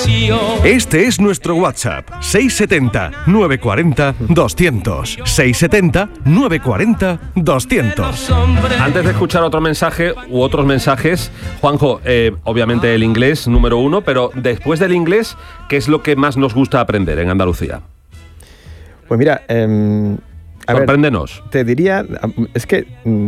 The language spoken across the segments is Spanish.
Este es nuestro WhatsApp, 670-940-200. 670-940-200. Antes de escuchar otro mensaje u otros mensajes, Juanjo, obviamente el inglés número uno, pero después del inglés, ¿qué es lo que más nos gusta aprender en Andalucía? Pues mira, sorpréndenos. Te diría, es que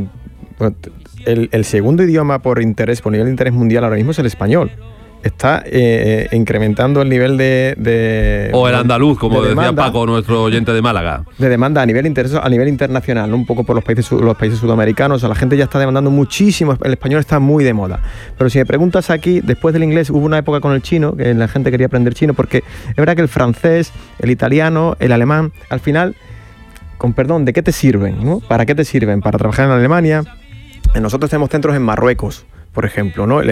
el segundo idioma por nivel de interés mundial ahora mismo es el español. Está incrementando el nivel de o el andaluz, como de decía demanda, Paco, nuestro oyente de Málaga. De demanda a nivel internacional, ¿no? Un poco por los países sudamericanos. O sea, la gente ya está demandando muchísimo. El español está muy de moda. Pero si me preguntas aquí, después del inglés hubo una época con el chino, que la gente quería aprender chino, porque es verdad que el francés, el italiano, el alemán, al final, con perdón, ¿de qué te sirven? ¿No? ¿Para qué te sirven? Para trabajar en Alemania. Nosotros tenemos centros en Marruecos, por ejemplo, ¿no?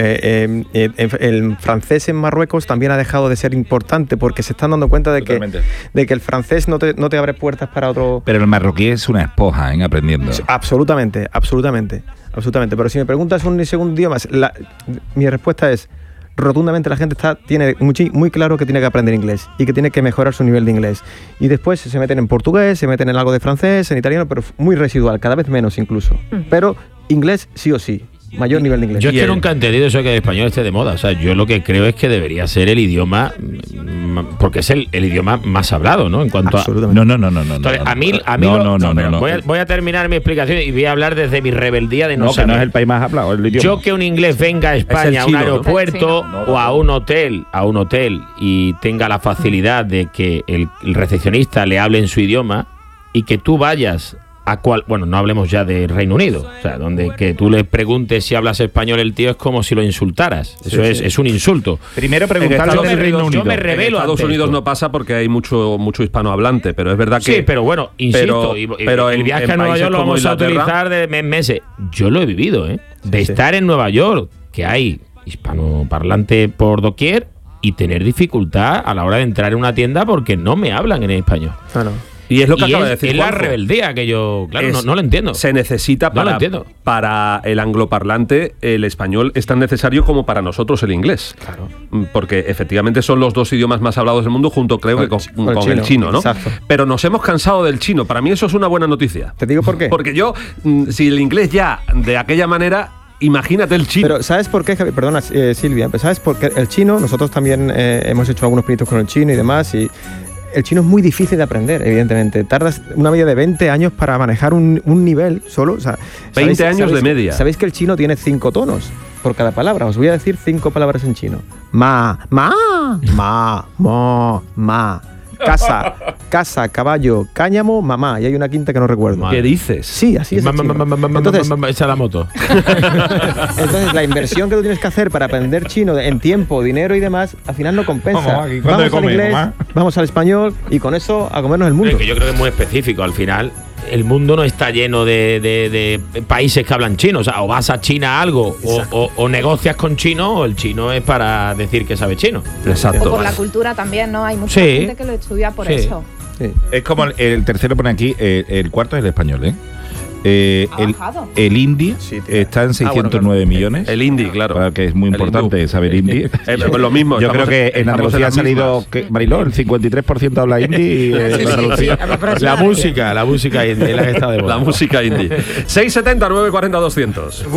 El francés en Marruecos también ha dejado de ser importante porque se están dando cuenta de que el francés no te abre puertas para otro... Pero el marroquí es una esponja en aprendiendo. Absolutamente. Pero si me preguntas un segundo idioma, mi respuesta es rotundamente la gente tiene muy claro que tiene que aprender inglés y que tiene que mejorar su nivel de inglés. Y después se meten en portugués, se meten en algo de francés, en italiano, pero muy residual, cada vez menos incluso. Pero inglés sí o sí. Mayor nivel de inglés. Yo es que nunca he entendido eso de que el español esté de moda. O sea, yo lo que creo es que debería ser el idioma, porque es el idioma más hablado, ¿no? En cuanto absolutamente. No. Entonces, voy a terminar mi explicación y voy a hablar desde mi rebeldía de no saber. Que no es el país más hablado, el idioma. Yo que un inglés venga a España a un aeropuerto o a un hotel y tenga la facilidad de que el recepcionista le hable en su idioma y que tú vayas no hablemos ya de Reino Unido, o sea, donde que tú le preguntes si hablas español el tío es como si lo insultaras. Eso es un insulto. Primero preguntarle del Reino Unido. Yo me revelo. En Estados Unidos no pasa porque hay mucho hispanohablante, pero es verdad que... Sí, pero bueno, insisto, pero el viaje a Nueva York lo vamos a utilizar de meses. Yo lo he vivido, de estar en Nueva York, que hay hispanoparlante por doquier, y tener dificultad a la hora de entrar en una tienda porque no me hablan en español. Claro. Y es lo que acaba de decir es la rebeldía que yo, claro, no lo entiendo. Se necesita para el angloparlante, el español es tan necesario como para nosotros el inglés. Claro. Porque efectivamente son los dos idiomas más hablados del mundo, junto creo que con el chino, ¿no? Exacto. Pero nos hemos cansado del chino. Para mí eso es una buena noticia. ¿Te digo por qué? Porque yo, si el inglés ya de aquella manera... Imagínate el chino. Pero ¿sabes por qué, Javier? Perdona, Silvia. ¿Sabes por qué el chino? Nosotros también hemos hecho algunos proyectos con el chino y demás, y el chino es muy difícil de aprender, evidentemente. Tardas una media de 20 años para manejar un nivel solo. O sea, 20 años de media. ¿Sabéis que el chino tiene 5 tonos por cada palabra? Os voy a decir 5 palabras en chino. Ma, casa, caballo, cáñamo, mamá. Y hay una quinta que no recuerdo. ¿Qué dices? Sí, así es. Entonces, echa la moto. Entonces, la inversión que tú tienes que hacer para aprender chino en tiempo, dinero y demás, al final no compensa. Vamos al inglés, vamos al español y con eso a comernos el mundo. Que yo creo que es muy específico. Al final, el mundo no está lleno de países que hablan chino. O sea, o vas a China algo o negocias con chino, o el chino es para decir que sabe chino. Exacto. O por la cultura también, ¿no? Hay mucha gente que lo estudia por eso. Sí. Es como el tercero pone aquí, el cuarto es el español, el hindi está en 609 millones. El hindi, claro. Que es muy importante saber hindi. Lo mismo. Yo creo que en Andalucía ha salido, Mariló, el 53% habla hindi en Andalucía. La música hindi, la que está de moda. La música hindi. 670 940 200.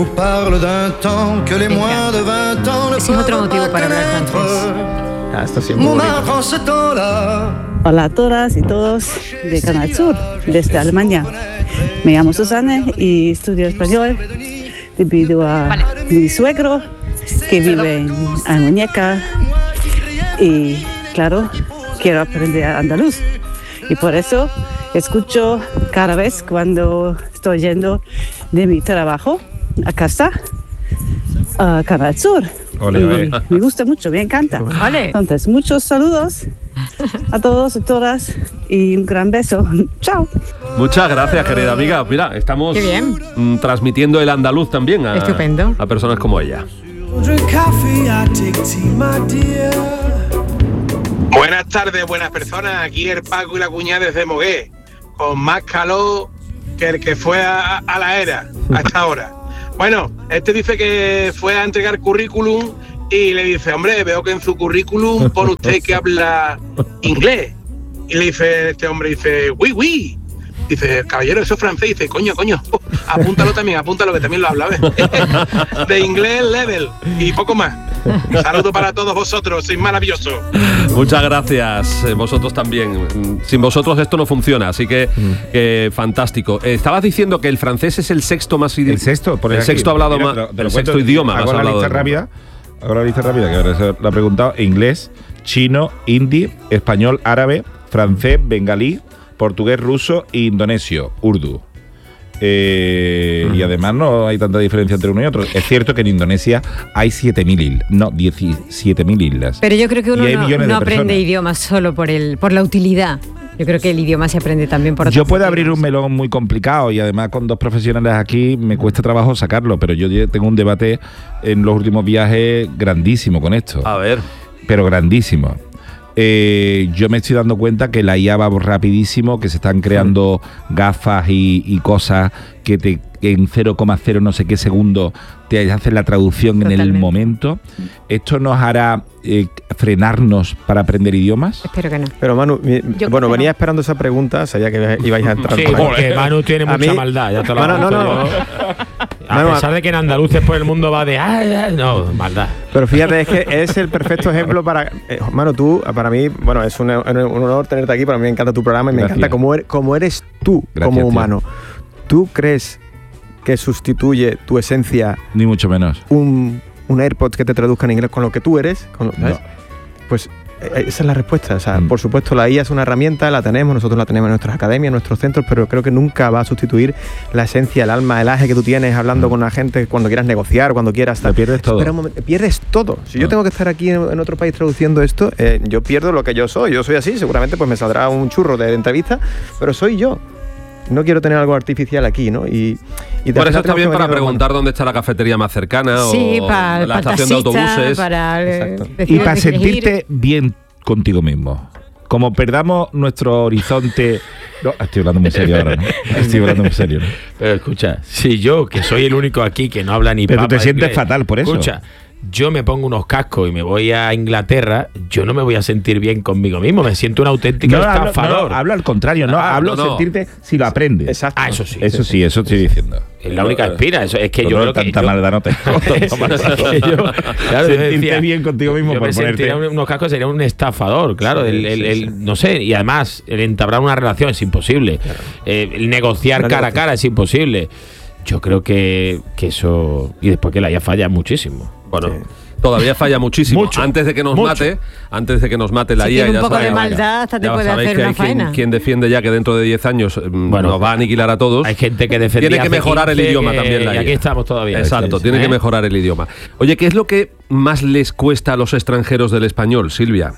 Ese es otro motivo para hablar francés. Esto sí es muy bonito. Hola a todas y todos de Canal Sur, desde Alemania. Me llamo Susana y estudio español debido a mi suegro que vive en Muñeca y, claro, quiero aprender andaluz. Y por eso escucho cada vez cuando estoy yendo de mi trabajo a casa a Canal Sur. Me gusta mucho, me encanta. Entonces, muchos saludos a todos y todas y un gran beso. Chao. Muchas gracias, querida amiga. Mira, estamos transmitiendo el andaluz también a personas como ella. Buenas tardes, buenas personas. Aquí el Paco y la cuñada desde Mogué, con más calor que el que fue a la era hasta ahora. Bueno, dice que fue a entregar currículum y le dice, hombre, veo que en su currículum pone usted que habla inglés. Y le dice este hombre, dice, oui. Dice, caballero, eso es francés. Dice, coño, apúntalo que también lo habla, ¿ves? De inglés level y poco más. Saludo para todos vosotros, sois maravillosos. Muchas gracias, vosotros también. Sin vosotros esto no funciona, así que fantástico. Estabas diciendo que el francés es el sexto más idioma. El sexto, por el sexto hablado más. El sexto idioma más hablado. Hago la lista rápida, que ahora se lo ha preguntado: inglés, chino, hindi, español, árabe, francés, bengalí, portugués, ruso e indonesio, urdu. Y además no hay tanta diferencia entre uno y otro. Es cierto que en Indonesia hay 17.000 islas. Pero yo creo que uno no aprende idiomas solo por la utilidad. Yo creo que el idioma se aprende también por otros. Yo puedo abrir un melón muy complicado y además con dos profesionales aquí me cuesta trabajo sacarlo, pero yo tengo un debate en los últimos viajes grandísimo con esto. A ver. Pero grandísimo. Yo me estoy dando cuenta que la IA va rapidísimo, que se están creando gafas y cosas que en 0,0 no sé qué segundo te hacen la traducción en el momento. ¿Esto nos hará frenarnos para aprender idiomas? Espero que no. Pero Manu, venía esperando esa pregunta, sabía que ibais a entrar. Sí, porque Manu tiene mucha maldad. Ya te lo no. A pesar de que en andaluces por el mundo va de no, maldad. Pero fíjate, es que es el perfecto ejemplo para... Manu, tú, para mí, bueno, es un honor tenerte aquí, para mí me encanta tu programa y me encanta cómo eres tú. Gracias, como humano. Tío. ¿Tú crees que sustituye tu esencia? Ni mucho menos. Un AirPods que te traduzca en inglés con lo que tú eres? ¿Sabes? Pues esa es la respuesta. O sea, por supuesto, la IA es una herramienta, la tenemos, nosotros la tenemos en nuestras academias, en nuestros centros, pero creo que nunca va a sustituir la esencia, el alma, el aje que tú tienes hablando con la gente cuando quieras negociar, cuando quieras... Te pierdes todo. Espera un momento, pierdes todo. Si yo tengo que estar aquí en otro país traduciendo esto, yo pierdo lo que yo soy. Yo soy así, seguramente pues me saldrá un churro de entrevista, pero soy yo. No quiero tener algo artificial aquí, ¿no? Y por eso está bien para preguntar dónde está la cafetería más cercana, sí, o para la estación de autobuses. Y para sentirte bien contigo mismo. Como perdamos nuestro horizonte... No, estoy hablando muy serio ahora, ¿no? Estoy hablando muy serio, ¿no? Pero escucha, si yo, que soy el único aquí que no habla ni pero tú te sientes fatal por eso. Escucha, yo me pongo unos cascos y me voy a Inglaterra, yo no me voy a sentir bien conmigo mismo, me siento un auténtico estafador. Hablo al contrario, hablo sentirte si lo aprendes. Exacto. Eso sí. Eso estoy diciendo. Es la única espina, eso es que yo creo que tanta maldad no te. Claro, sentirte bien contigo mismo yo por me ponerte unos cascos, sería un estafador, claro, sí. No sé, y además el entablar una relación es imposible. Claro. El negociar cara a cara es imposible. Yo creo que eso, y después que la IA falla muchísimo. Bueno, todavía falla muchísimo. Antes de que nos mate la IA, tiene un ya poco sabéis, de maldad, hasta te puede hacer una faena. Quien defiende ya que dentro de 10 años nos va a aniquilar a todos. Hay gente que defendía. Tiene que mejorar el idioma también la IA. Y aquí estamos todavía. Exacto, tiene que mejorar el idioma. Oye, ¿qué es lo que más les cuesta a los extranjeros del español, Silvia?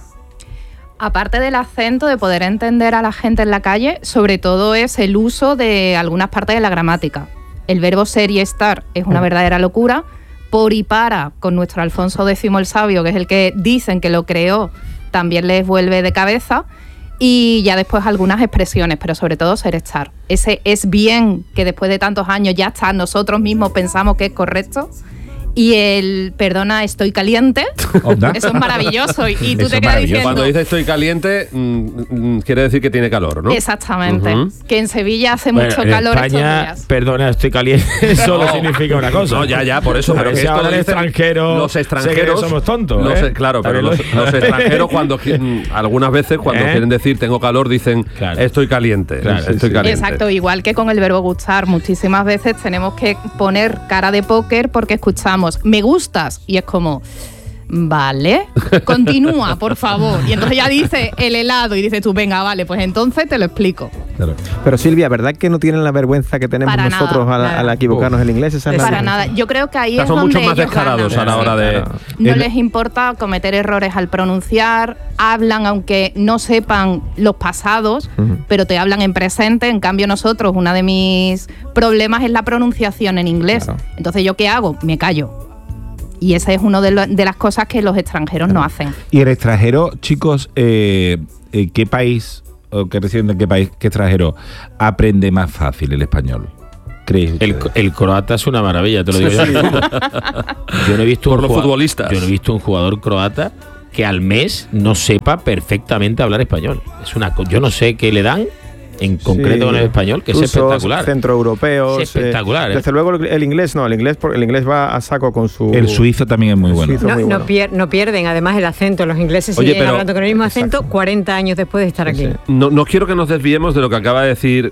Aparte del acento, de poder entender a la gente en la calle, sobre todo es el uso de algunas partes de la gramática. El verbo ser y estar es una verdadera locura. Por y para, con nuestro Alfonso X el Sabio, que es el que dicen que lo creó, también les vuelve de cabeza. Y ya después algunas expresiones, pero sobre todo ser estar. Ese es bien que después de tantos años ya está, nosotros mismos pensamos que es correcto. Y el perdona, estoy caliente, eso es maravilloso. Y tú te quedas diciendo... Cuando dice estoy caliente, quiere decir que tiene calor, ¿no? Exactamente. Que en Sevilla hace mucho calor estos días. Perdona, estoy caliente, solo significa una cosa. No, ya, por eso. Pero que ahora el extranjero... Los extranjeros... somos tontos, Claro, pero los extranjeros algunas veces cuando quieren decir tengo calor, dicen estoy caliente. Estoy caliente. Exacto, igual que con el verbo gustar. Muchísimas veces tenemos que poner cara de póker porque escuchamos me gustas y es como vale, continúa por favor, y entonces ya dice el helado y dices tú venga vale, pues entonces te lo explico. Claro. Pero Silvia, ¿verdad que no tienen la vergüenza que tenemos para nosotros al equivocarnos en inglés? Esa es para nada, yo creo que ahí es son donde mucho más descarados a la hora de... No les importa cometer errores al pronunciar, hablan aunque no sepan los pasados, pero te hablan en presente. En cambio nosotros, uno de mis problemas es la pronunciación en inglés. Entonces ¿yo qué hago? Me callo. Y esa es una de las cosas que los extranjeros no hacen. Y el extranjero, chicos, ¿qué país o qué residente en qué país, qué extranjero aprende más fácil el español? Increíble. El croata es una maravilla, te lo digo yo. Yo no he visto Por los futbolistas. Yo no he visto un jugador croata que al mes no sepa perfectamente hablar español. Yo no sé qué le dan en concreto con el español, que es espectacular. Centroeuropeos. Es espectacular. Desde luego el inglés no, el inglés va a saco con su... El suizo también es muy bueno. No pierden además el acento. Los ingleses siguen hablando con el mismo acento 40 años después de estar aquí. No quiero que nos desviemos de lo que acaban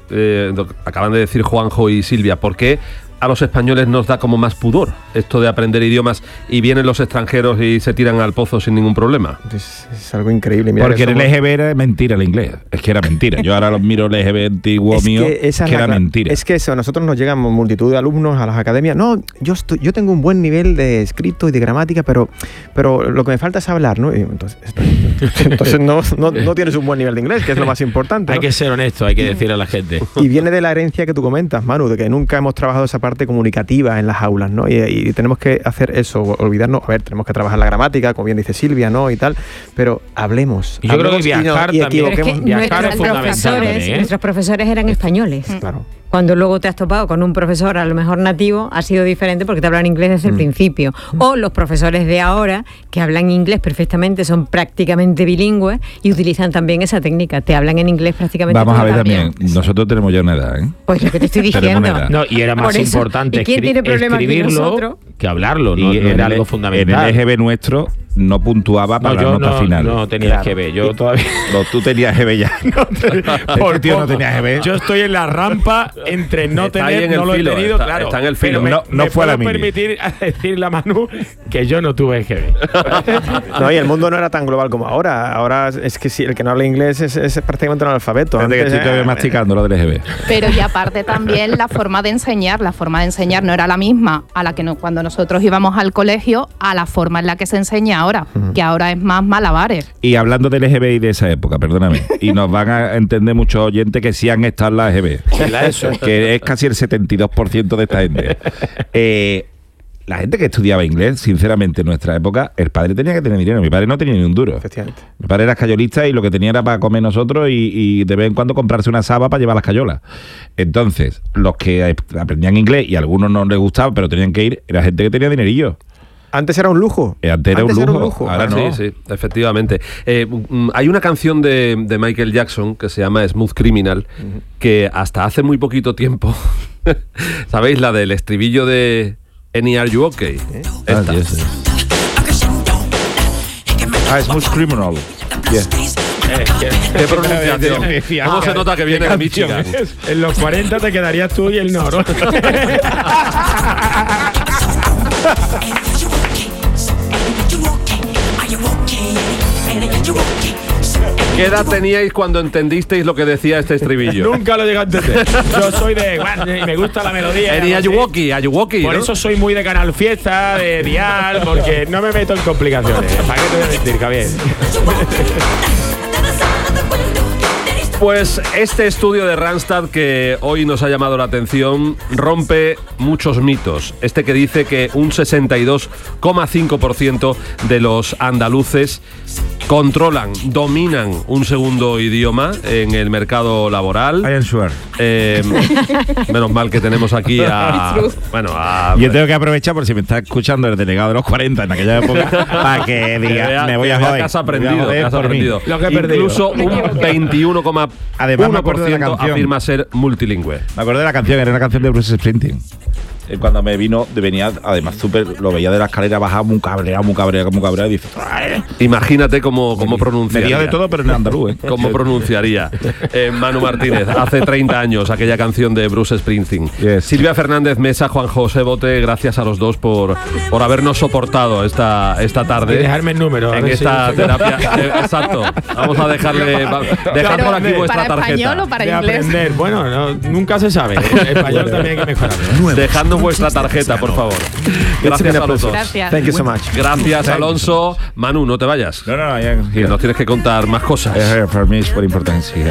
de decir Juanjo y Silvia. ¿Por qué a los españoles nos da como más pudor esto de aprender idiomas y vienen los extranjeros y se tiran al pozo sin ningún problema? Es algo increíble. Mira, porque el LGB era mentira el inglés. Es que era mentira. Yo ahora los miro el LGB antiguo mío, que era mentira. Es que eso, a nosotros nos llegan multitud de alumnos a las academias. No, yo tengo un buen nivel de escrito y de gramática, pero lo que me falta es hablar, ¿no? Y entonces no tienes un buen nivel de inglés, que es lo más importante, ¿no? Hay que ser honesto, hay que decir a la gente. Y viene de la herencia que tú comentas, Manu, de que nunca hemos trabajado esa parte comunicativa en las aulas, ¿no? Y tenemos que hacer eso, olvidarnos, tenemos que trabajar la gramática, como bien dice Silvia, ¿no? Y tal, pero hablemos. Yo creo que viajar también. Es que nuestros profesores eran españoles. Claro. Cuando luego te has topado con un profesor a lo mejor nativo, ha sido diferente porque te hablan inglés desde el principio. O los profesores de ahora, que hablan inglés perfectamente, son prácticamente bilingües y utilizan también esa técnica. Te hablan en inglés prácticamente. Vamos a ver también, nosotros tenemos ya una edad, ¿eh? Pues lo que te estoy diciendo. No, y era más importante escribirlo que hablarlo, ¿no? Y era algo fundamental. En el EGB nuestro no puntuaba para la nota final. No tenía EGB, yo todavía... No, tú tenías EGB ya. Por tío no tenía EGB. Yo estoy en la rampa entre no tener, no lo he tenido, claro. Está en el filo. Pero no fue a la mini. permitir decirle a Manu que yo no tuve EGB. No, y el mundo no era tan global como ahora. Ahora es que si el que no habla inglés es prácticamente un analfabeto. Antes que estoy todavía masticando lo del EGB. Pero y aparte también la forma de enseñar no era la misma a la que cuando nosotros íbamos al colegio, a la forma en la que se enseña ahora, que ahora es más malabares. Y hablando del EGB y de esa época, perdóname, y nos van a entender muchos oyentes que sí han estado en la EGB, que es casi el 72% de esta gente. La gente que estudiaba inglés, sinceramente, en nuestra época, el padre tenía que tener dinero. Mi padre no tenía ni un duro. Efectivamente. Mi padre era escayolista y lo que tenía era para comer nosotros y de vez en cuando comprarse una saba para llevar las cayolas. Entonces, los que aprendían inglés y a algunos no les gustaba, pero tenían que ir, era gente que tenía dinerillo. Antes era un lujo. Antes era un lujo. Ahora no. Sí, efectivamente. Hay una canción de Michael Jackson que se llama Smooth Criminal, que hasta hace muy poquito tiempo, ¿sabéis? La del estribillo de Any Are You Okay? Esta. Smooth Criminal. Yeah. ¿Qué pronunciación? ¿Cómo se nota que viene de Michigan? En los 40 te quedarías tú y el Noro. ¿Qué edad teníais cuando entendisteis lo que decía este estribillo? Nunca lo llegué a entender. Yo soy de... me gusta la melodía. Ayuwoki, Por eso soy muy de Canal Fiesta, de Dial, porque no me meto en complicaciones. ¿Para qué te voy a mentir, Javier? Pues este estudio de Randstad que hoy nos ha llamado la atención rompe muchos mitos. Este que dice que un 62,5% de los andaluces dominan un segundo idioma en el mercado laboral. I am sure. Menos mal que tenemos aquí Yo tengo que aprovechar por si me está escuchando el delegado de los 40 en aquella época para que diga, me voy a joder. Que has aprendido. Lo que he perdido. Incluso un 21,1% Además, me acuerdo de la canción. afirma ser multilingüe. Me acuerdo de la canción, era una canción de Bruce Springsteen. Cuando me venía además lo veía de la escalera, bajaba muy cabreado y dice, imagínate cómo pronunciaría. Me diga de todo, pero en andaluz, ¿Cómo pronunciaría Manu Martínez hace 30 años aquella canción de Bruce Springsteen? Yes. Silvia Fernández Mesa, Juan José Bote, gracias a los dos por habernos soportado esta tarde. Y dejarme el número. En esta terapia. Exacto. Vamos a dejar por aquí vuestra ¿para tarjeta. español o para de inglés? Aprender. Bueno, nunca se sabe. En español también hay que mejorar. Dejadnos vuestra tarjeta, por favor. Gracias a los dos. Gracias. Thank you so much. Gracias, Alonso. Manu, no te vayas. No, que nos tienes que contar más cosas. For me it's very important.